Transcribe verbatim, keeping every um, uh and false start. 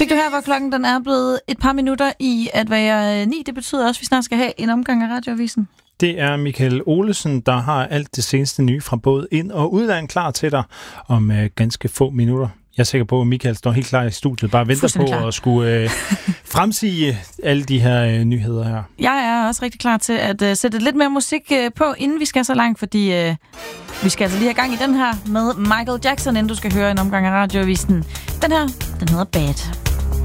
Fik du her, hvor klokken den er blevet et par minutter i at være ni. Det betyder også, at vi snart skal have en omgang af Radioavisen. Det er Michael Olesen, der har alt det seneste nye fra både ind- og udland klar til dig om øh, ganske få minutter. Jeg er sikker på, at Michael står helt klar i studiet, bare venter på klar. at skulle øh, fremsige alle de her øh, nyheder her. Jeg er også rigtig klar til at øh, sætte lidt mere musik øh, på, inden vi skal så langt, fordi øh, vi skal altså lige have gang i den her med Michael Jackson, inden du skal høre en omgang af Radioavisen. Den her, den hedder Bad.